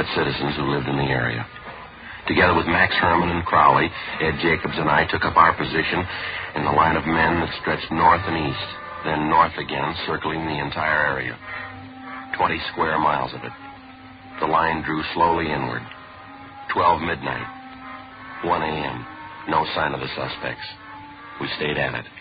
private citizens who lived in the area. Together with Max Herman and Crowley, Ed Jacobs and I took up our position in the line of men that stretched north and east, then north again, circling the entire area. 20 square miles of it. The line drew slowly inward. 12 midnight. 1 a.m. No sign of the suspects. We stayed at it.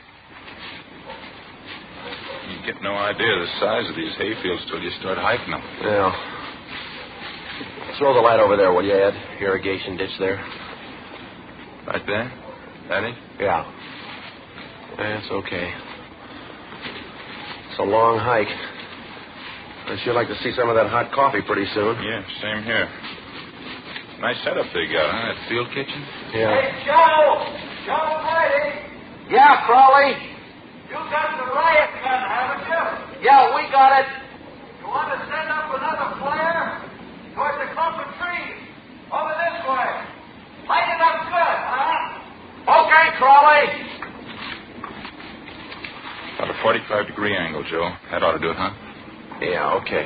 You get no idea of the size of these hayfields till you start hiking them. Yeah. Throw the light over there, will you, Ed? Irrigation ditch there. Right there? That it? Yeah. That's okay. It's a long hike. I'd sure like to see some of that hot coffee pretty soon. Yeah, same here. Nice setup they got, huh? That field kitchen? Yeah. Hey, Joe! Joe Brady! Yeah, Crowley? You got the riot gun, haven't you? Yeah, we got it. You want to send up another flare? Towards the clump of trees. Over this way. Light it up good, huh? Okay, Crowley. About a 45-degree angle, Joe. That ought to do it, huh? Yeah, okay.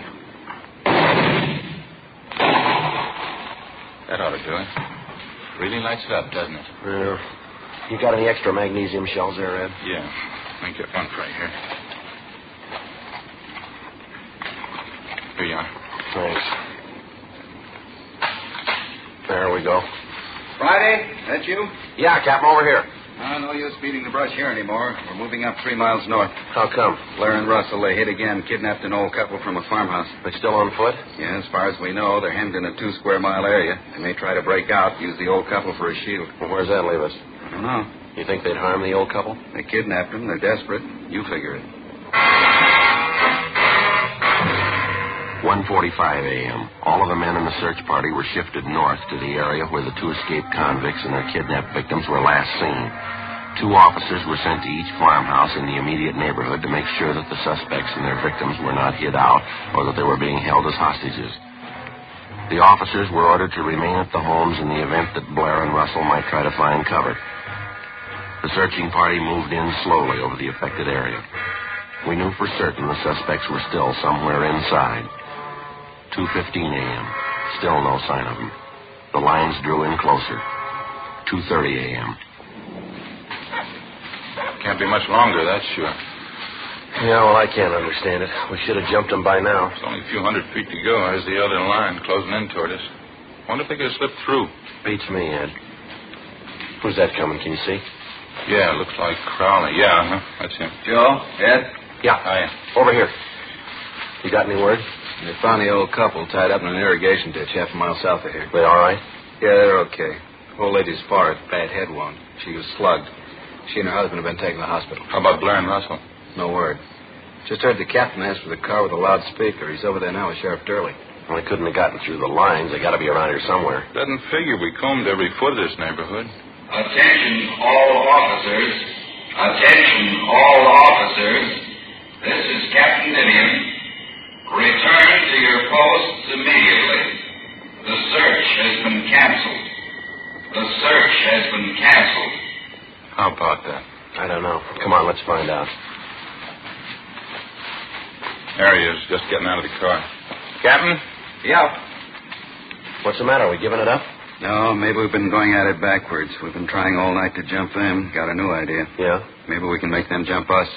That ought to do it. Really lights it up, doesn't it? Yeah. You got any extra magnesium shells there, Ed? Yeah. Let me get one right here. Here you are. Thanks. There we go. Friday, that you? Yeah, Captain, over here. No use beating the brush here anymore. We're moving up 3 miles north. How come? Blair and Russell, they hit again, kidnapped an old couple from a farmhouse. They still on foot? Yeah, as far as we know, they're hemmed in a 2-square-mile area. They may try to break out, use the old couple for a shield. Well, where's that leave us? I don't know. You think they'd harm the old couple? They kidnapped them. They're desperate. You figure it. 1:45 a.m. All of the men in the search party were shifted north to the area where the 2 escaped convicts and their kidnapped victims were last seen. 2 officers were sent to each farmhouse in the immediate neighborhood to make sure that the suspects and their victims were not hid out or that they were being held as hostages. The officers were ordered to remain at the homes in the event that Blair and Russell might try to find cover. The searching party moved in slowly over the affected area. We knew for certain the suspects were still somewhere inside. 2:15 a.m. Still no sign of them. The lines drew in closer. 2:30 a.m. Can't be much longer, that's sure. Yeah, well, I can't understand it. We should have jumped them by now. It's only a few hundred feet to go. There's the other line closing in toward us. Wonder if they could have slipped through. Beats me, Ed. Who's that coming? Can you see? Yeah, looks like Crowley. Yeah, that's him. Joe? Ed? Yeah. Hiya. Over here. You got any word? They found the old couple tied up in an irrigation ditch half a mile south of here. They all right? Yeah, they're okay. Old lady's forehead, bad head wound. She was slugged. She and her husband have been taken to the hospital. How about Blair and Russell? No word. Just heard the captain ask for the car with a loudspeaker. He's over there now with Sheriff Durley. Well, they couldn't have gotten through the lines. They got to be around here somewhere. Doesn't figure we combed every foot of this neighborhood. Attention all officers. Attention all officers. This is Captain Didion. Return to your posts immediately. The search has been canceled. The search has been canceled. How about that? I don't know. Come on, let's find out. There he is, just getting out of the car. Captain? Yeah. What's the matter? Are we giving it up? No, maybe we've been going at it backwards. We've been trying all night to jump them. Got a new idea. Yeah? Maybe we can make them jump us.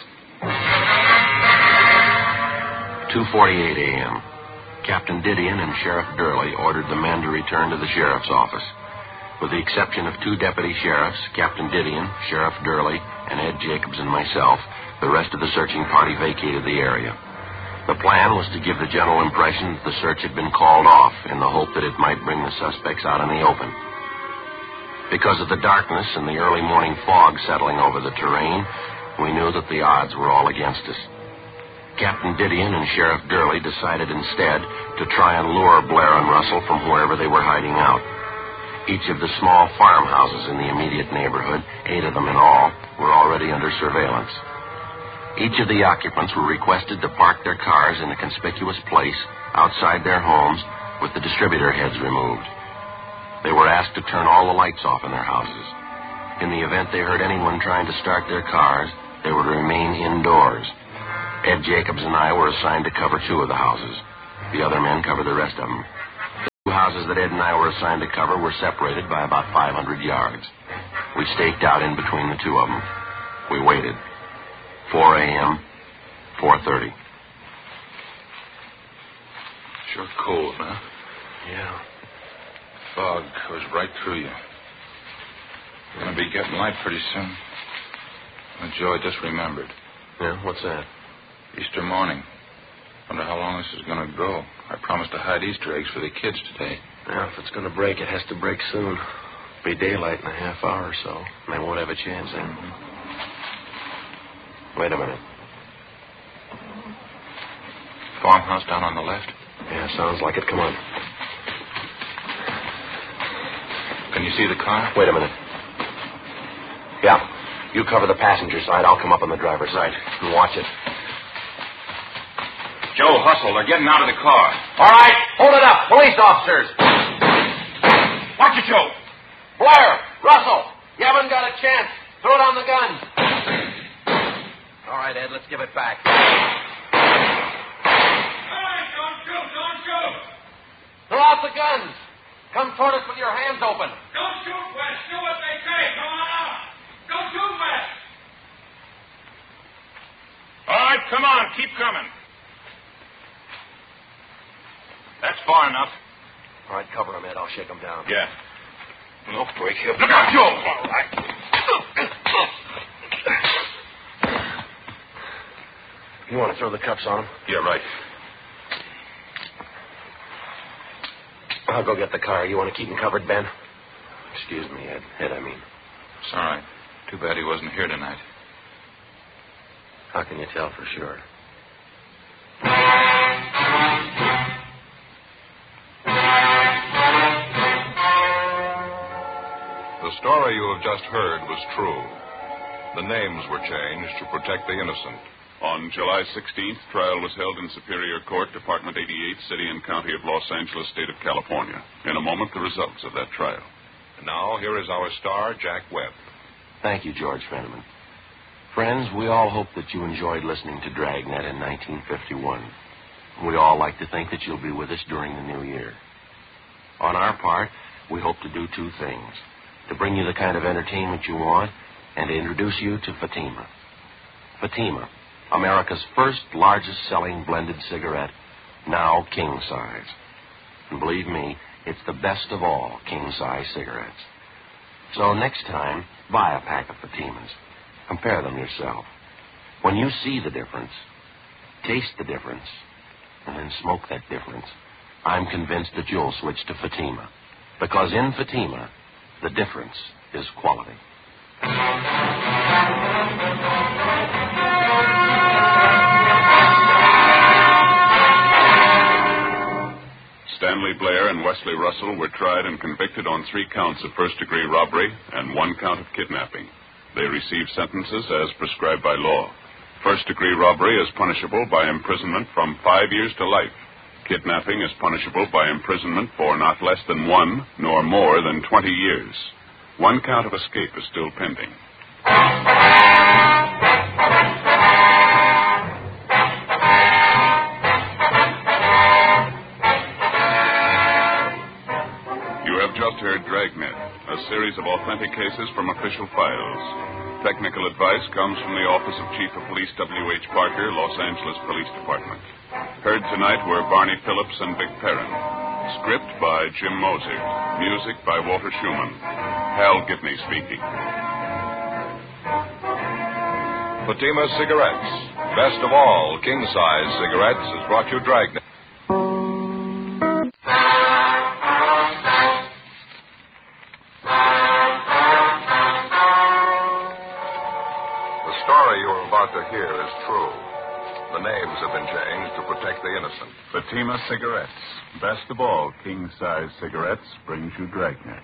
2:48 a.m. Captain Didion and Sheriff Durley ordered the men to return to the sheriff's office. With the exception of 2 deputy sheriffs, Captain Didion, Sheriff Durley, and Ed Jacobs and myself, the rest of the searching party vacated the area. The plan was to give the general impression that the search had been called off in the hope that it might bring the suspects out in the open. Because of the darkness and the early morning fog settling over the terrain, we knew that the odds were all against us. Captain Didion and Sheriff Durley decided instead to try and lure Blair and Russell from wherever they were hiding out. Each of the small farmhouses in the immediate neighborhood, 8 of them in all, were already under surveillance. Each of the occupants were requested to park their cars in a conspicuous place outside their homes with the distributor heads removed. They were asked to turn all the lights off in their houses. In the event they heard anyone trying to start their cars, they were to remain indoors. Ed Jacobs and I were assigned to cover 2 of the houses. The other men covered the rest of them. The 2 houses houses that Ed and I were assigned to cover were separated by about 500 yards. We staked out in between the two of them. We waited. 4 a.m., 4:30. Sure cold, huh? Yeah. Fog goes right through you. You're going to be getting light pretty soon. And Joe, I just remembered. Yeah, what's that? Easter morning. Wonder how long this is going to go. I promised to hide Easter eggs for the kids today. Yeah, if it's going to break, it has to break soon. Be daylight in a half hour or so. And they won't have a chance then. Wait a minute. Farmhouse down on the left? Yeah, sounds like it. Come on. Can you see the car? Wait a minute. Yeah. You cover the passenger side. I'll come up on the driver's side. And watch it. Joe, hustle. They're getting out of the car. All right. Hold it up. Police officers. Watch it, Joe. Blair. Russell. You haven't got a chance. Throw down the gun. All right, Ed. Let's give it back. Hey, don't shoot. Don't shoot. Throw out the guns. Come toward us with your hands open. Don't shoot, Wes. Do what they say. Come on out. Don't shoot, Wes. All right, come on. Keep coming. That's far enough. All right, cover him, Ed. I'll shake him down. Yeah. No break here. Look out, Joe. All right. You want to throw the cuffs on him? Yeah, right. I'll go get the car. You want to keep him covered, Ben? Excuse me, Ed. Ed, I mean. It's all right. Too bad he wasn't here tonight. How can you tell for sure? The story you have just heard was true. The names were changed to protect the innocent. On July 16th, trial was held in Superior Court, Department 88, City and County of Los Angeles, State of California. In a moment, the results of that trial. And now, here is our star, Jack Webb. Thank you, George Fenneman. Friends, we all hope that you enjoyed listening to Dragnet in 1951. We all like to think that you'll be with us during the new year. On our part, we hope to do two things: to bring you the kind of entertainment you want, and to introduce you to Fatima. Fatima, America's first largest-selling blended cigarette, now king-size. And believe me, it's the best of all king-size cigarettes. So next time, buy a pack of Fatimas. Compare them yourself. When you see the difference, taste the difference, and then smoke that difference, I'm convinced that you'll switch to Fatima. Because in Fatima, the difference is quality. Stanley Blair and Wesley Russell were tried and convicted on 3 counts of first-degree robbery and 1 count of kidnapping. They received sentences as prescribed by law. First-degree robbery is punishable by imprisonment from 5 years to life. Kidnapping is punishable by imprisonment for not less than 1 nor more than 20 years. 1 count of escape is still pending. You have just heard Dragnet, a series of authentic cases from official files. Technical advice comes from the Office of Chief of Police W.H. Parker, Los Angeles Police Department. Heard tonight were Barney Phillips and Vic Perrin. Script by Jim Moser. Music by Walter Schumann. Hal Gibney speaking. Fatima Cigarettes. Best of all, king-size cigarettes has brought you Dragnet. The story you are about to hear is true. The names have been changed to protect the innocent. Fatima Cigarettes. Best of all, king-size cigarettes brings you Dragnet.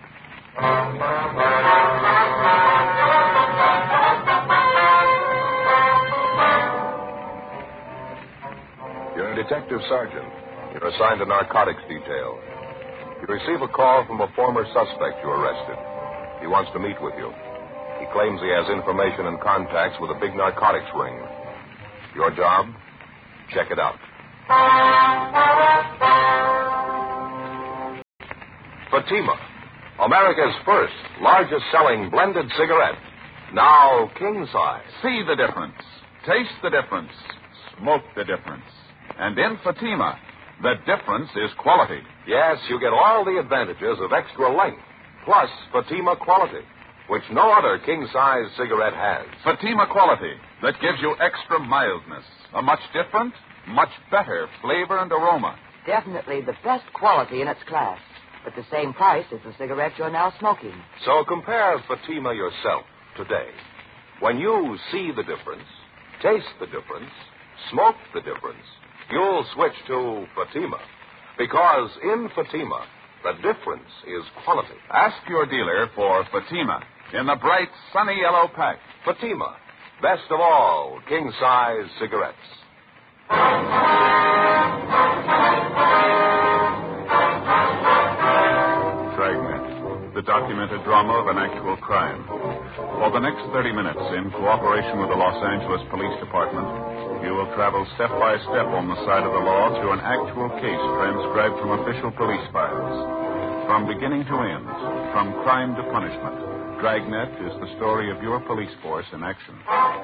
You're a detective sergeant. You're assigned to narcotics detail. You receive a call from a former suspect you arrested. He wants to meet with you. He claims he has information and contacts with a big narcotics ring. Your job? Check it out. Fatima, America's first, largest-selling blended cigarette. Now king size. See the difference. Taste the difference. Smoke the difference. And in Fatima, the difference is quality. Yes, you get all the advantages of extra length, plus Fatima quality, which no other king-size cigarette has. Fatima quality that gives you extra mildness, a much different, much better flavor and aroma. Definitely the best quality in its class, but the same price as the cigarette you're now smoking. So compare Fatima yourself today. When you see the difference, taste the difference, smoke the difference, you'll switch to Fatima. Because in Fatima, the difference is quality. Ask your dealer for Fatima in the bright, sunny yellow pack. Fatima, best of all king-size cigarettes. Dragnet, the documented drama of an actual crime. For the next 30 minutes, in cooperation with the Los Angeles Police Department, you will travel step by step on the side of the law through an actual case transcribed from official police files. From beginning to end, from crime to punishment, Dragnet is the story of your police force in action.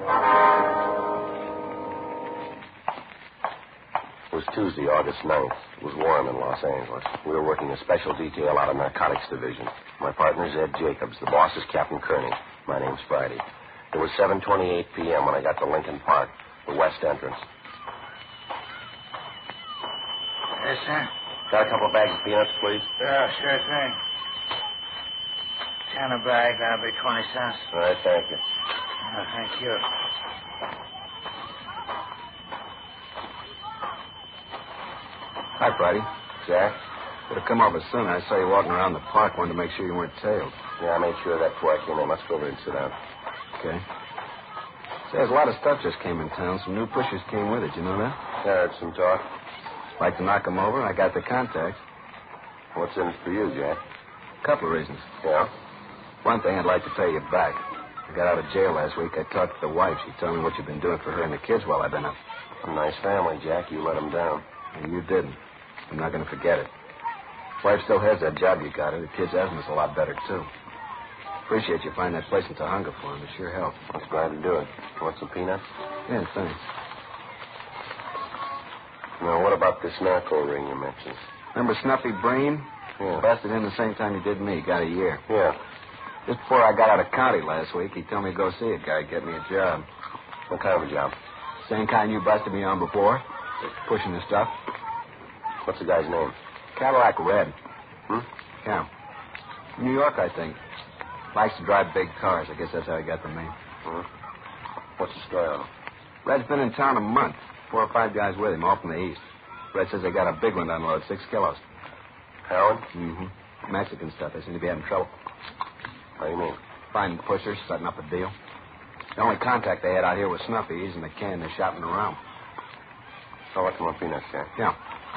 It was Tuesday, August 9th. It was warm in Los Angeles. We were working a special detail out of Narcotics Division. My partner's Ed Jacobs. The boss is Captain Kearney. My name's Friday. It was 7:28 p.m. when I got to Lincoln Park, the west entrance. Yes, sir. Got a couple of bags of peanuts, please? Yeah, sure thing. 10 a bag, that'll be 20 cents. All right, thank you. Oh, thank you. Hi, Friday. Jack? Could have come over sooner. I saw you walking around the park. Wanted to make sure you weren't tailed. Yeah, I made sure of that before I came in. Let's go over and sit down. Okay. Say, there's a lot of stuff just came in town. Some new pushers came with it. You know that? Yeah, I heard some talk. Like to knock them over. I got the contacts. What's in it for you, Jack? A couple of reasons. Yeah? One thing, I'd like to pay you back. I got out of jail last week. I talked to the wife. She told me what you've been doing for her and the kids while I've been up. A nice family, Jack. You let them down. And you didn't. I'm not going to forget it. Wife still has that job you got her. The kids' asthma's a lot better, too. Appreciate you finding that place in Tahunga for him. It sure helped. I was glad to do it. Want some peanuts? Yeah, thanks. Now, what about this narco ring you mentioned? Remember Snuffy Breen? Yeah. Busted in the same time he did me. Got a year. Yeah. Just before I got out of county last week, he told me to go see a guy, get me a job. What kind of a job? Same kind you busted me on before. Pushing the stuff. What's the guy's name? Cadillac Red. Hmm? Yeah. New York, I think. Likes to drive big cars. I guess that's how he got the name. Hmm? What's the story on him? Red's been in town a month. 4 or 5 guys with him, all from the east. Red says they got a big one to unload, 6 kilos. Heroin? Mm-hmm. Mexican stuff. They seem to be having trouble. What do you mean? Finding pushers, setting up a deal. The only contact they had out here was Snuffy. He's in the can. They're shopping around. So what's more peanuts, Jack? Yeah.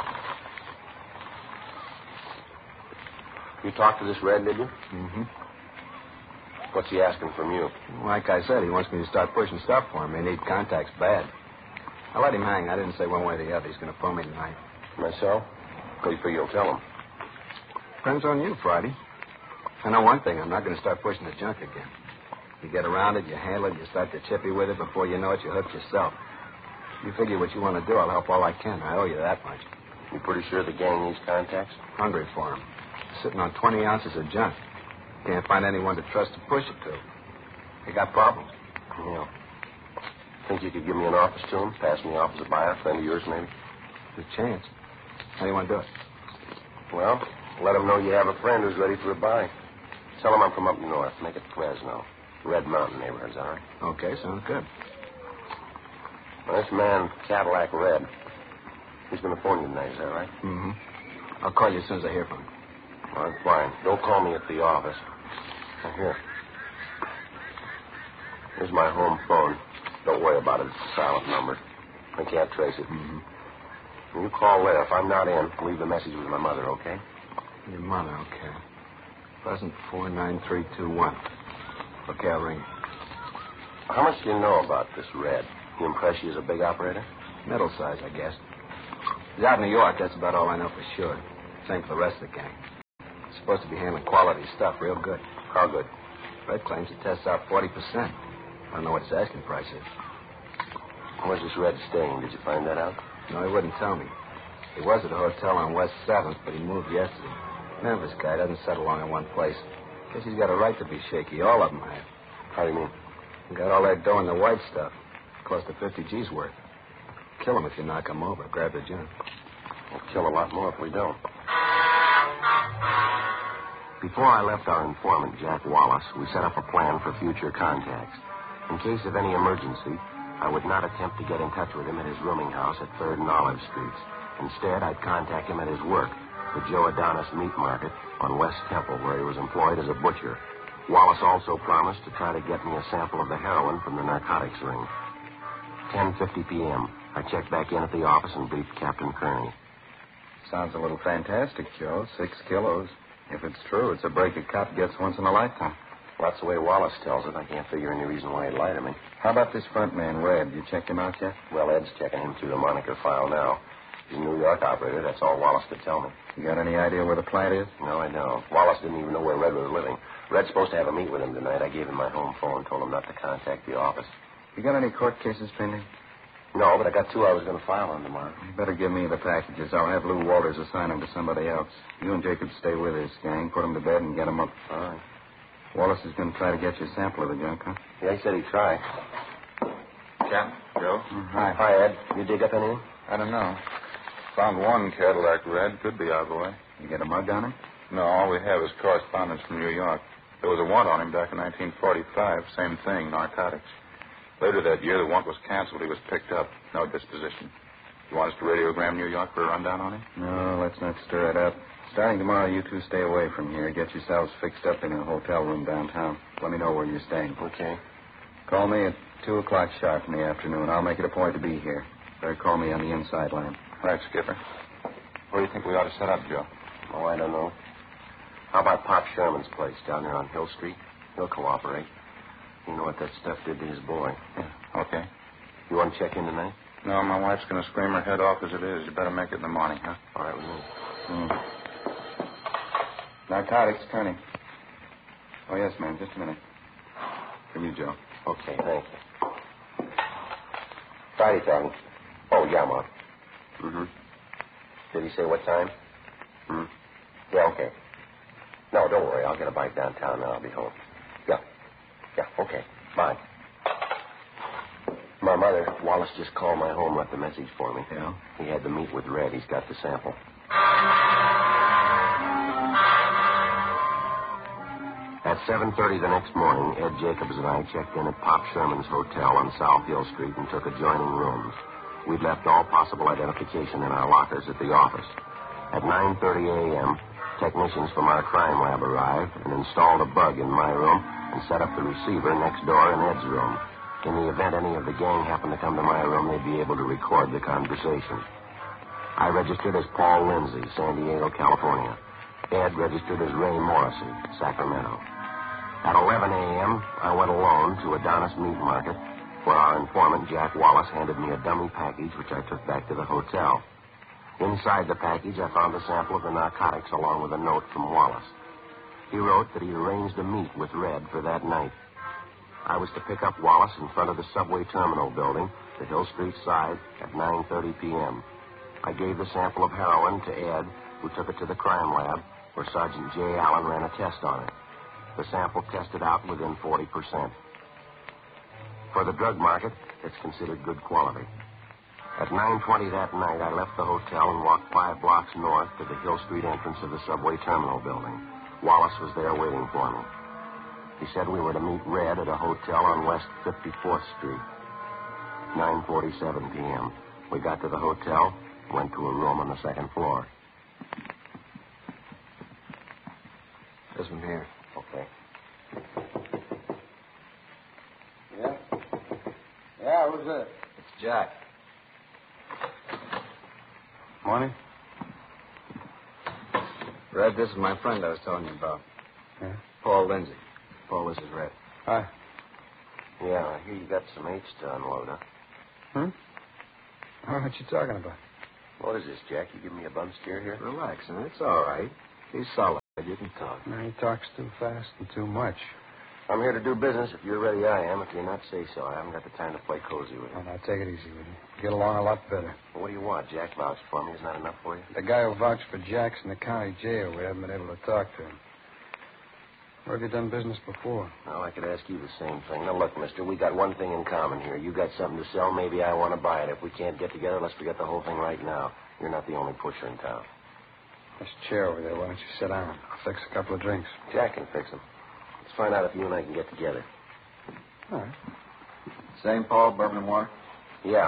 You talked to this Red, did you? Mm-hmm. What's he asking from you? Like I said, he wants me to start pushing stuff for him. They need contacts bad. I let him hang. I didn't say one way or the other. He's going to phone me tonight. Myself? What do you figure you'll tell him? Depends on you, Friday. I know one thing. I'm not going to start pushing the junk again. You get around it, you handle it, you start to chippy with it. Before you know it, you hook yourself. You figure what you want to do, I'll help all I can. I owe you that much. You pretty sure the gang needs contacts? Hungry for them. Sitting on 20 ounces of junk. Can't find anyone to trust to push it to. They got problems. Yeah. Think you could give me an office to him? Pass me off as a buyer, friend of yours, maybe? There's a chance. How do you want to do it? Well, let him know you have a friend who's ready for a buy. Tell him I'm from up north. Make it Fresno. Red Mountain neighborhoods, all right? Okay, sounds good. Well, this man, Cadillac Red, he's going to phone you tonight, is that right? Mm-hmm. I'll call you as soon as I hear from him. All right, fine. Don't call me at the office. Now, here. Here's my home phone. Don't worry about it. It's a silent number. I can't trace it. Mm-hmm. When you call there, if I'm not in, leave the message with my mother, okay? Your mother, okay. Pleasant 49321. Okay, I'll ring. How much do you know about this Red? He impress you as a big operator? Middle size, I guess. He's out in New York. That's about all I know for sure. Same for the rest of the gang. It's supposed to be handling quality stuff real good. How good? Red claims it tests out 40%. I don't know what his asking price is. Where's this Red staying? Did you find that out? No, he wouldn't tell me. He was at a hotel on West 7th, but he moved yesterday. Memphis guy doesn't settle long in one place. Guess he's got a right to be shaky. All of them have. How do you mean? He got all that dough in the white stuff. Close to 50 G's worth. Kill him if you knock him over. Grab the junk. We'll kill a lot more if we don't. Before I left our informant, Jack Wallace, we set up a plan for future contacts. In case of any emergency, I would not attempt to get in touch with him at his rooming house at 3rd and Olive Streets. Instead, I'd contact him at his work, the Joe Adonis Meat Market on West Temple, where he was employed as a butcher. Wallace also promised to try to get me a sample of the heroin from the narcotics ring. 10:50 p.m. I checked back in at the office and briefed Captain Kearney. Sounds a little fantastic, Joe. 6 kilos. If it's true, it's a break a cop gets once in a lifetime. Well, that's the way Wallace tells it. I can't figure any reason why he'd lie to me. How about this front man, Red? You checked him out yet? Well, Ed's checking him through the moniker file now. He's a New York operator. That's all Wallace could tell me. You got any idea where the plant is? No, I don't. Wallace didn't even know where Red was living. Red's supposed to have a meet with him tonight. I gave him my home phone, told him not to contact the office. You got any court cases pending? No, but I got 2 I was going to file on tomorrow. You better give me the packages. I'll have Lou Walters assign them to somebody else. You and Jacob stay with this gang, put them to bed, and get them up. All right. Wallace is going to try to get you a sample of the junk, huh? Yeah, he said he'd try. Cap, Joe? Hi. Hi, Ed. You dig up anything? I don't know. Found one Cadillac Red. Could be our boy. You get a mug on him? No, all we have is correspondence from New York. There was a warrant on him back in 1945. Same thing, narcotics. Later that year, the warrant was canceled. He was picked up. No disposition. You want us to radiogram New York for a rundown on him? No, let's not stir it up. Starting tomorrow, you two stay away from here. Get yourselves fixed up in a hotel room downtown. Let me know where you're staying. Okay. Call me at 2 o'clock sharp in the afternoon. I'll make it a point to be here. Better call me on the inside line. Right, Skipper. Where do you think we ought to set up, Joe? Oh, I don't know. How about Pop Sherman's place down there on Hill Street? He'll cooperate. You know what that stuff did to his boy. Yeah, okay. You want to check in tonight? No, my wife's going to scream her head off as it is. You better make it in the morning, huh? All right with me. Narcotics, Kearney. Oh, yes, ma'am. Just a minute. For you, Joe. Okay, thank you. Friday, talking. Oh, yeah, Mark. Mm-hmm. Did he say what time? Yeah, okay. No, don't worry. I'll get a bite downtown and I'll be home. Yeah, okay. Bye. My mother, Wallace just called my home, left a message for me. Yeah? He had to meet with Red. He's got the sample. At 7:30 the next morning, Ed Jacobs and I checked in at Pop Sherman's Hotel on South Hill Street and took adjoining rooms. We'd left all possible identification in our lockers at the office. At 9:30 a.m., technicians from our crime lab arrived and installed a bug in my room and set up the receiver next door in Ed's room. In the event any of the gang happened to come to my room, they'd be able to record the conversation. I registered as Paul Lindsay, San Diego, California. Ed registered as Ray Morrissey, Sacramento. At 11 a.m., I went alone to Adonis Meat Market, where our informant, Jack Wallace, handed me a dummy package, which I took back to the hotel. Inside the package, I found a sample of the narcotics along with a note from Wallace. He wrote that he arranged a meet with Red for that night. I was to pick up Wallace in front of the subway terminal building, the Hill Street side, at 9:30 p.m. I gave the sample of heroin to Ed, who took it to the crime lab, where Sergeant J. Allen ran a test on it. The sample tested out within 40%. For the drug market, it's considered good quality. At 9:20 that night, I left the hotel and walked 5 blocks north to the Hill Street entrance of the subway terminal building. Wallace was there waiting for me. He said we were to meet Red at a hotel on West 54th Street. 9:47 p.m. We got to the hotel, went to a room on the second floor. This one here. Okay. Yeah, who's that? It's Jack. Morning. Red, this is my friend I was telling you about. Yeah? Paul Lindsay. Paul, this is Red. Hi. Yeah, I hear you got some H to unload, huh? What you talking about? What is this, Jack? You giving me a bum steer here? Relax, huh? It's all right. He's solid. Red. You can talk. No, he talks too fast and too much. I'm here to do business. If you're ready, I am. If you're not, say so. I haven't got the time to play cozy with you. Oh, now, take it easy with you. Get along a lot better. Well, what do you want? Jack vouched for me. Isn't that enough for you? The guy who vouched for Jack's in the county jail. We haven't been able to talk to him. Where have you done business before? Well, I could ask you the same thing. Now, look, mister, we got one thing in common here. You got something to sell. Maybe I want to buy it. If we can't get together, let's forget the whole thing right now. You're not the only pusher in town. There's a chair over there. Why don't you sit down? I'll fix a couple of drinks. Jack can fix them. Let's find out if you and I can get together. All right. St. Paul, bourbon and water? Yeah.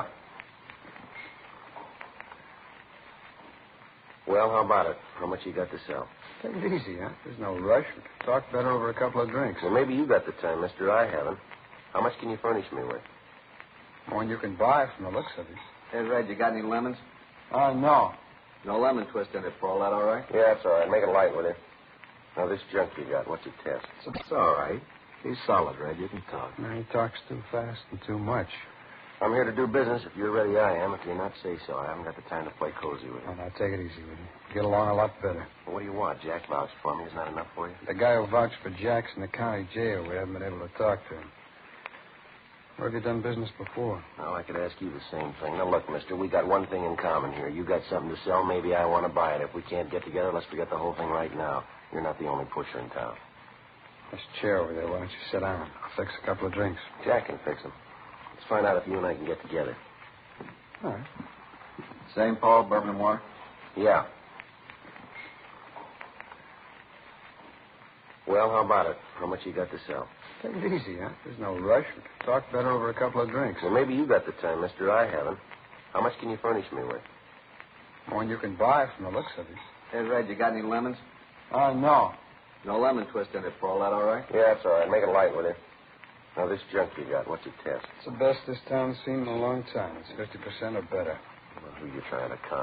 Well, how about it? How much you got to sell? Take it easy, huh? There's no rush. We can talk better over a couple of drinks. Well, maybe you got the time, mister. I haven't. How much can you furnish me with? More than you can buy from the looks of it. Hey, Red, you got any lemons? No. No lemon twist in it, Paul. That all right? Yeah, that's all right. Make it light with it. Now, this junk you got, what's your test? It's all right. He's solid, Red. You can talk. No, he talks too fast and too much. I'm here to do business. If you're ready, I am. If you're not, say so. I haven't got the time to play cozy with you. Oh, now, take it easy with you. Get along a lot better. Well, what do you want? Jack vouched for me. Isn't that enough for you? The guy who vouched for Jack's in the county jail. We haven't been able to talk to him. Where have you done business before? Well, I could ask you the same thing. Now, look, mister, we got one thing in common here. You got something to sell. Maybe I want to buy it. If we can't get together, let's forget the whole thing right now. You're not the only pusher in town. There's a chair over there. Why don't you sit down? I'll fix a couple of drinks. Jack can fix them. Let's find out if you and I can get together. All right. St. Paul, bourbon and water? Yeah. Well, how about it? How much you got to sell? Take it easy, huh? There's no rush. We can talk better over a couple of drinks. Well, maybe you got the time, mister. I haven't. How much can you furnish me with? More than you can buy from the looks of it. Hey, Red, you got any lemons? No. No lemon twist in it, Paul. That all right? Yeah, that's all right. Make it light with it. Now, this junk you got, what's your test? It's the best this town's seen in a long time. It's 50% or better. Well, who you trying to con?